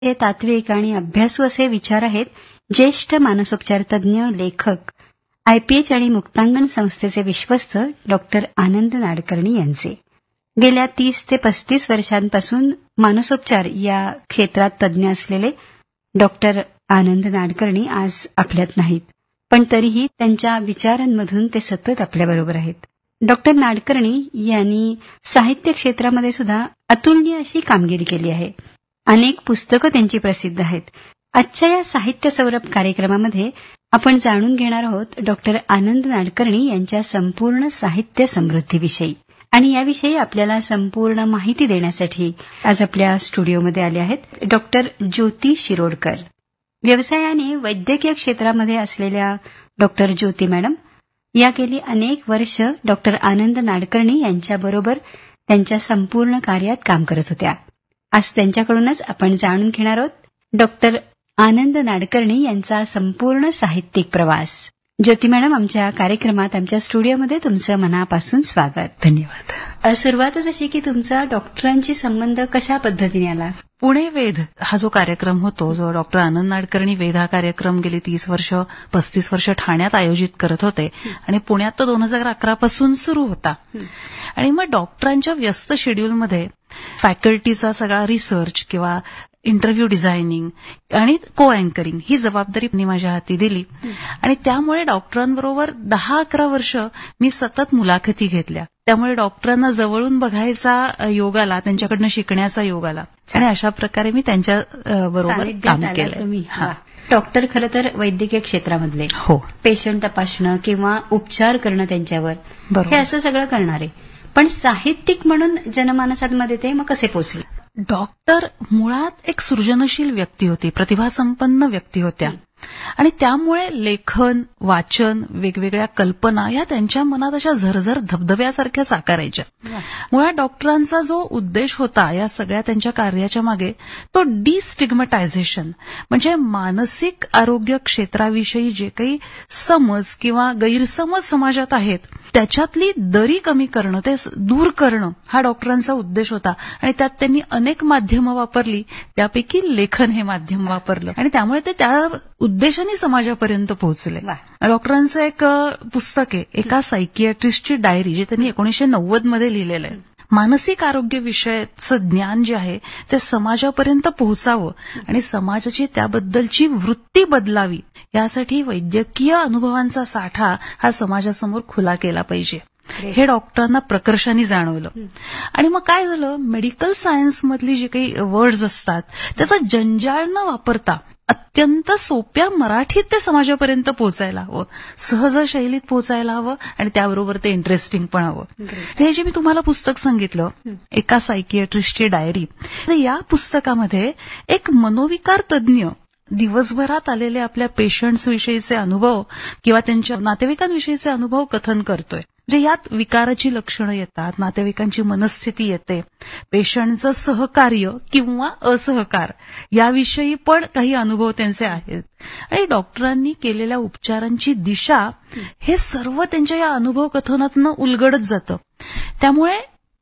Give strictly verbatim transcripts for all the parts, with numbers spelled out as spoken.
हे तात्विक आणि अभ्यासू असे विचार आहेत ज्येष्ठ मानसोपचार तज्ज्ञ, लेखक, आयपीएच आणि मुक्तांगण संस्थेचे विश्वस्त डॉक्टर आनंद नाडकर्णी यांचे. गेल्या तीस ते पस्तीस वर्षांपासून मानसोपचार या क्षेत्रात तज्ज्ञ असलेले डॉक्टर आनंद नाडकर्णी आज आपल्यात नाहीत, पण तरीही त्यांच्या विचारांमधून ते सतत आपल्याबरोबर आहेत. डॉक्टर नाडकर्णी यांनी साहित्य क्षेत्रामध्ये सुद्धा अतुलनीय अशी कामगिरी केली आहे. अनेक पुस्तकं त्यांची प्रसिद्ध आहेत. आजच्या या साहित्य सौरभ कार्यक्रमामध्ये आपण जाणून घेणार आहोत डॉक्टर आनंद नाडकर्णी यांच्या संपूर्ण साहित्य समृद्धीविषयी. आणि याविषयी आपल्याला संपूर्ण माहिती देण्यासाठी आज आपल्या स्टुडिओमध्ये आले आहेत डॉक्टर ज्योती शिरोडकर. व्यवसायाने वैद्यकीय क्षेत्रामध्ये असलेल्या डॉक्टर ज्योती मॅडम या गेली अनेक वर्ष डॉक्टर आनंद नाडकर्णी यांच्याबरोबर त्यांच्या संपूर्ण कार्यात काम करत होत्या. आज त्यांच्याकडूनच आपण जाणून घेणार आहोत डॉक्टर आनंद नाडकर्णी यांचा संपूर्ण साहित्यिक प्रवास. ज्योती मॅडम, आमच्या कार्यक्रमात, आमच्या स्टुडिओमध्ये तुमचं मनापासून स्वागत. धन्यवाद. सुरुवातच अशी की तुमचा डॉक्टरांशी संबंध कशा पद्धतीने आला? पुणे वेध हा जो कार्यक्रम होतो, जो डॉक्टर आनंद नाडकर्णी वेध हा कार्यक्रम गेली तीस वर्ष पस्तीस वर्ष ठाण्यात आयोजित करत होते आणि पुण्यात तो दोन हजार अकरा पासून सुरू होता. आणि मग डॉक्टरांच्या व्यस्त शेड्यूलमध्ये फॅकल्टीचा सगळा रिसर्च किंवा इंटरव्ह्यू डिझायनिंग आणि को अँकरिंग ही जबाबदारी मी माझ्या हाती दिली. आणि त्यामुळे डॉक्टरांबरोबर दहा अकरा वर्ष मी सतत मुलाखती घेतल्या. त्यामुळे डॉक्टरांना जवळून बघायचा योग आला, त्यांच्याकडनं शिकण्याचा योग आला आणि अशा प्रकारे मी त्यांच्या बरोबर काम केलं. डॉक्टर खरं तर वैद्यकीय क्षेत्रामधले हो, पेशंट तपासणं किंवा उपचार करणं त्यांच्यावर हे असं सगळं करणारे, पण साहित्यिक म्हणून जनमानसांमध्ये ते मग कसे पोचले? डॉक्टर मुळात एक सृजनशील व्यक्ती होती, प्रतिभासंपन्न व्यक्ती होत्या आणि त्यामुळे लेखन, वाचन, वेगवेगळ्या कल्पना या त्यांच्या मनात अशा झरझर धबधब्यासारख्या साकारायच्या. मुळात डॉक्टरांचा जो उद्देश होता या सगळ्या त्यांच्या कार्याच्या मागे, तो डिस्टिग्मटायझेशन म्हणजे मानसिक आरोग्य क्षेत्राविषयी जे काही समज किंवा गैरसमज समाजात आहेत त्याच्यातली दरी कमी करणं, ते दूर करणं हा डॉक्टरांचा उद्देश होता. आणि त्यात त्यांनी अनेक माध्यमं वापरली, त्यापैकी लेखन हे माध्यम वापरलं आणि त्यामुळे ते त्या उद्देशाने समाजापर्यंत पोहोचले. डॉक्टरांचं एक पुस्तक आहे, एका सायकियाट्रिस्टची डायरी, जे त्यांनी एकोणीशे नव्वद मध्ये लिहिलेलं आहे. मानसिक आरोग्य विषयाचं ज्ञान जे आहे ते समाजापर्यंत पोहोचावं आणि समाजाची त्याबद्दलची वृत्ती बदलावी, यासाठी वैद्यकीय अनुभवांचा साठा हा समाजासमोर खुला केला पाहिजे, हे डॉक्टरांना प्रकर्षाने जाणवलं. आणि मग काय झालं, मेडिकल सायन्समधली जे काही वर्ड्स असतात त्याचा जंजाळ न वापरता अत्यंत सोप्या मराठीत ते समाजापर्यंत पोहोचायला हवं, सहज शैलीत पोहोचायला हवं आणि त्याबरोबर ते इंटरेस्टिंग पण हवं. ते जे मी तुम्हाला पुस्तक सांगितलं, एका सायकियाट्रिस्टची डायरी, या पुस्तकामध्ये एक मनोविकार तज्ज्ञ दिवसभरात आलेले आपल्या पेशंट्स विषयीचे अनुभव किंवा त्यांच्या नातेवाईकांविषयीचे अनुभव कथन करतोय. म्हणजे यात विकाराची लक्षणं येतात, नातेवाईकांची मनस्थिती येते, पेशंटचं सहकार्य किंवा असहकार याविषयी पण काही अनुभव त्यांचे आहेत आणि डॉक्टरांनी केलेल्या उपचारांची दिशा, हे सर्व त्यांच्या या अनुभव कथनातनं उलगडत जातं. त्यामुळे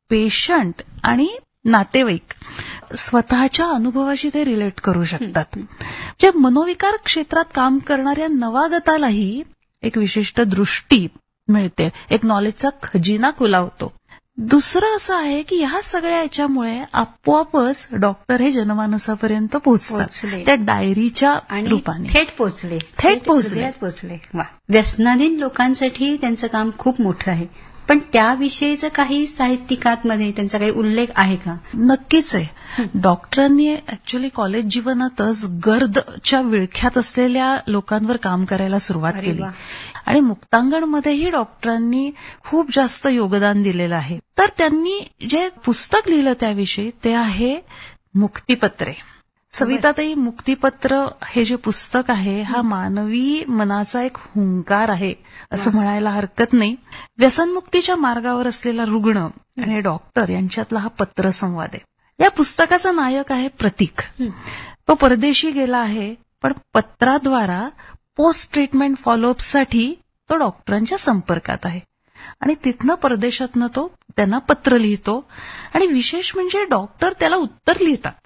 पेशंट आणि नातेवाईक स्वतःच्या अनुभवाशी ते रिलेट करू शकतात. म्हणजे मनोविकार क्षेत्रात काम करणाऱ्या नवागतालाही एक विशिष्ट दृष्टी मिळते, एक नॉलेजचा खजिना खुला होतो. दुसरं असं आहे की ह्या सगळ्या याच्यामुळे आपोआपच डॉक्टर हे जनमानसापर्यंत पोहोचतात, त्या डायरीच्या रूपाने थेट पोहोचले थेट पोहोचले पोहोचले व्यसनाधीन लोकांसाठी त्यांचं काम खूप मोठं आहे, पण त्याविषयीचं काही साहित्यिकांमध्ये त्यांचा काही उल्लेख आहे का? नक्कीच आहे. डॉक्टरांनी ऍक्च्युअली कॉलेज जीवनातच गर्दच्या विळख्यात असलेल्या लोकांवर काम करायला सुरुवात केली आणि मुक्तांगणमध्येही डॉक्टरांनी खूप जास्त योगदान दिलेलं आहे. तर त्यांनी जे पुस्तक लिहिलं त्याविषयी ते आहे मुक्तिपत्रे. सविताताई, मुक्तिपत्र हे जे पुस्तक आहे हा मानवी मनाचा एक हुंकार आहे असं म्हणायला हरकत नाही. व्यसनमुक्तीच्या मार्गावर असलेला रुग्ण आणि डॉक्टर यांच्यातला हा पत्रसंवाद आहे. या पुस्तकाचा नायक आहे प्रतीक. तो परदेशी गेला आहे, पण पत्राद्वारा पोस्ट ट्रीटमेंट फॉलोअपसाठी तो डॉक्टरांच्या संपर्कात आहे आणि तिथनं परदेशातनं तो त्यांना पत्र लिहितो आणि विशेष म्हणजे डॉक्टर त्याला उत्तर लिहितात.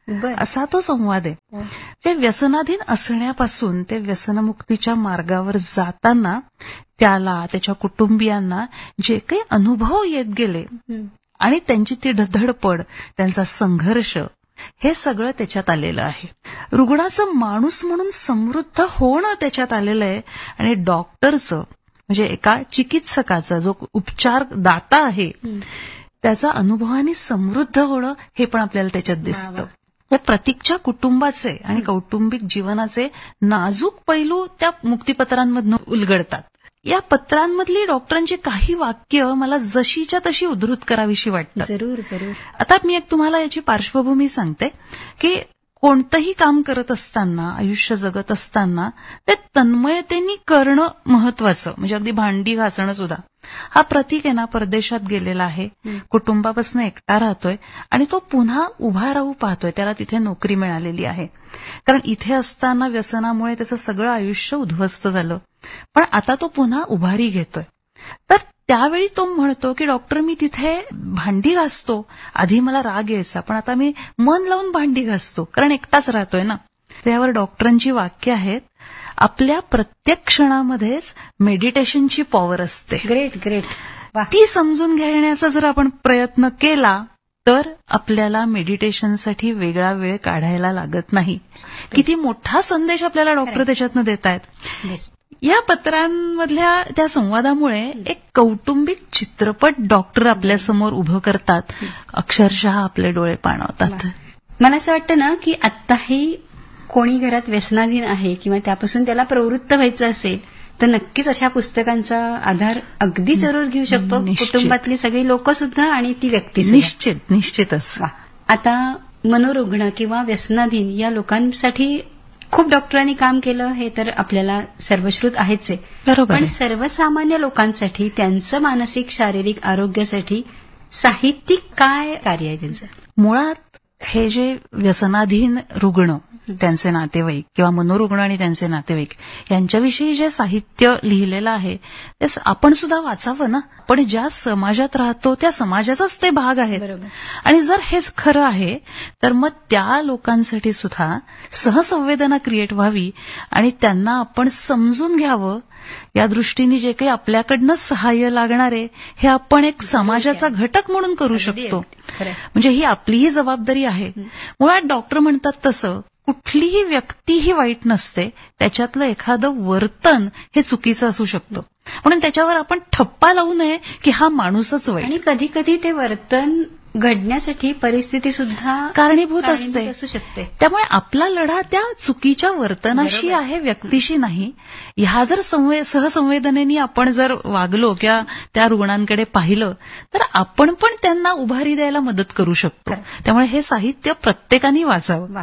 बर. असा तो संवाद आहे. ते व्यसनाधीन असण्यापासून ते व्यसनमुक्तीच्या मार्गावर जाताना त्याला, त्याच्या कुटुंबियांना जे काही अनुभव येत गेले हं. आणि त्यांची ती धडपड, त्यांचा संघर्ष, हे सगळं त्याच्यात आलेलं आहे. रुग्णाचं माणूस म्हणून समृद्ध होणं त्याच्यात आलेलं आहे. आणि डॉक्टरचं म्हणजे एका चिकित्सकाचा जो उपचार दाता आहे हं. त्याचा अनुभवाने समृद्ध होणं हे पण आपल्याला त्याच्यात दिसतं. या प्रतीकच्या कुटुंबाचे आणि कौटुंबिक जीवनाचे नाजूक पैलू त्या मुक्तीपत्रांमधनं उलगडतात. या पत्रांमधली डॉक्टरांची काही वाक्य मला जशीच्या तशी उद्धृत करावीशी वाटतात. जरूर जरूर. आता मी एक तुम्हाला याची पार्श्वभूमी सांगते की कोणतंही काम करत असताना, आयुष्य जगत असताना ते तन्मयतेने करणं महत्वाचं. म्हणजे अगदी भांडी घासणं सुद्धा. हा प्रतीक आहे ना, परदेशात गेलेला आहे, कुटुंबापासून एकटा राहतोय आणि तो पुन्हा उभा राहू पाहतोय. त्याला तिथे नोकरी मिळालेली आहे. कारण इथे असताना व्यसनामुळे त्याचं सगळं आयुष्य उद्ध्वस्त झालं. पण आता तो पुन्हा उभारी घेतोय. तर त्यावेळी तो म्हणतो की डॉक्टर, मी तिथे भांडी घासतो, आधी मला राग यायचा, पण आता मी मन लावून भांडी घासतो, कारण एकटाच राहतोय ना. त्यावर डॉक्टरांची वाक्य आहेत, आपल्या प्रत्येक क्षणामध्येच मेडिटेशनची पॉवर असते. Great great. ती समजून घेण्याचा जर आपण प्रयत्न केला तर आपल्याला मेडिटेशनसाठी वेगळा वेळ काढायला लागत नाही. किती मोठा संदेश आपल्याला डॉक्टर त्याच्यातनं देत आहेत. या पत्रांमधल्या त्या संवादामुळे एक कौटुंबिक चित्रपट डॉक्टर आपल्यासमोर उभं करतात. अक्षरशः आपले डोळे पाणावतात. मला असं वाटतं ना की आत्ताही कोणी घरात व्यसनाधीन आहे किंवा त्यापासून त्याला प्रवृत्त व्हायचं असेल तर नक्कीच अशा पुस्तकांचा आधार अगदी जरूर घेऊ शकतो. कुटुंबातली सगळी लोक सुद्धा आणि ती व्यक्ती. निश्चित निश्चितच. आता मनोरुग्ण किंवा व्यसनाधीन या लोकांसाठी खूप डॉक्टरांनी काम केलं हे तर आपल्याला सर्वश्रुत आहेच आहे. बरोबर. पण सर्वसामान्य लोकांसाठी त्यांचं मानसिक शारीरिक आरोग्यासाठी साहित्यिक काय कार्य आहे त्यांचं? मुळात हे जे व्यसनाधीन रुग्ण, त्यांचे नातेवाईक किंवा मनोरुग्ण आणि त्यांचे नातेवाईक यांच्याविषयी जे साहित्य लिहिलेलं आहे ते आपण सुद्धा वाचावं ना. पण ज्या समाजात राहतो त्या समाजाचाच ते भाग आहेत. आणि जर हेच खरं आहे तर मग त्या लोकांसाठी सुद्धा सहसंवेदना क्रिएट व्हावी आणि त्यांना आपण समजून घ्यावं. या दृष्टीने जे काही आपल्याकडनं सहाय्य लागणार आहे हे आपण एक समाजाचा घटक म्हणून करू शकतो. म्हणजे ही आपलीही जबाबदारी आहे. मुळात डॉक्टर म्हणतात तसं कुठलीही व्यक्ती ही वाईट नसते, त्याच्यातलं एखादं वर्तन हे चुकीचं असू शकतं. म्हणून त्याच्यावर आपण ठप्पा लावू नये की हा माणूसच वाईट. आणि कधी कधी ते वर्तन घडण्यासाठी परिस्थिती सुद्धा कारणीभूत असते असू शकते. त्यामुळे आपला लढा त्या चुकीच्या वर्तनाशी आहे, व्यक्तीशी नाही. ह्या जर सहसंवेदनेने आपण जर वागलो किंवा त्या रुग्णांकडे पाहिलं तर आपण पण त्यांना उभारी द्यायला मदत करू शकतो. त्यामुळे हे साहित्य प्रत्येकाने वाचावं.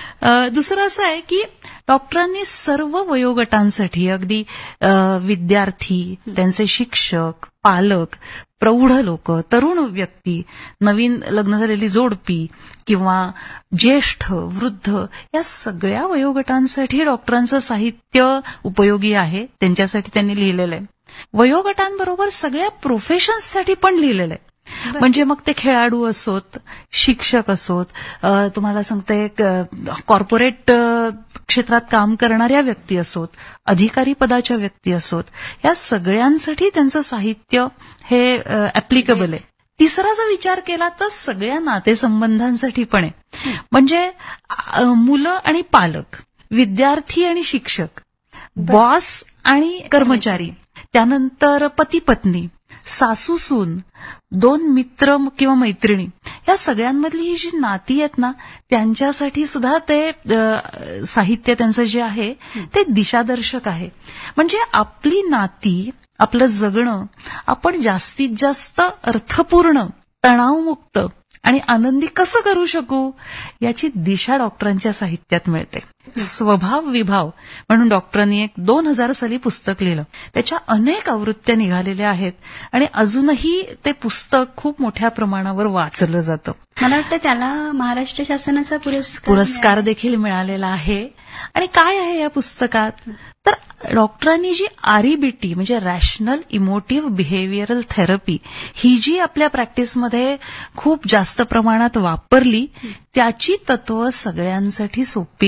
दुसरं असं आहे की डॉक्टरांनी सर्व वयोगटांसाठी, अगदी विद्यार्थी, त्यांचे शिक्षक, पालक, प्रौढ लोक, तरुण व्यक्ती, नवीन लग्न झालेली जोडपी किंवा ज्येष्ठ, वृद्ध, या सगळ्या वयोगटांसाठी डॉक्टरांचं साहित्य उपयोगी आहे. त्यांच्यासाठी त्यांनी लिहिलेलं आहे. वयोगटांबरोबर सगळ्या प्रोफेशन्ससाठी पण लिहिलेलं आहे. म्हणजे मग ते खेळाडू असोत, शिक्षक असोत, तुम्हाला सांगते कॉर्पोरेट क्षेत्रात काम करणाऱ्या व्यक्ती असोत, अधिकारी पदाच्या व्यक्ती असोत, या सगळ्यांसाठी त्यांचं साहित्य हे ऍप्लिकेबल आहे. तिसरा जर विचार केला तर सगळ्या नातेसंबंधांसाठी पण आहे. म्हणजे मुलं आणि पालक, विद्यार्थी आणि शिक्षक, बॉस आणि कर्मचारी, त्यानंतर पती पत्नी, सासू सून, दोन मित्र किंवा मैत्रिणी, या सगळ्यांमधली ही जी नाती आहेत ना त्यांच्यासाठी सुद्धा ते साहित्य त्यांचं जे आहे ते दिशादर्शक आहे. म्हणजे आपली नाती, आपलं जगणं आपण जास्तीत जास्त अर्थपूर्ण, तणावमुक्त आणि आनंदी कसं करू शकू याची दिशा डॉक्टरांच्या साहित्यात मिळते. स्वभाव विभाव म्हणून डॉक्टरांनी एक दोन हजार साली पुस्तक लिहिलं. त्याच्या अनेक आवृत्त्या निघालेल्या आहेत आणि अजूनही ते पुस्तक खूप मोठ्या प्रमाणावर वाचलं जातं. मला वाटतं त्याला महाराष्ट्र शासनाचा पुरस्कार पुरस्कार देखील मिळालेला आहे. आणि काय आहे या पुस्तकात, तर डॉक्टरांनी जी आरईबीटी म्हणजे रॅशनल इमोटिव्ह बिहेव्हिअरल थेरपी ही जी आपल्या प्रॅक्टिसमध्ये खूप जास्त प्रमाणात वापरली, त्याची तत्व सगळ्यांसाठी सोपी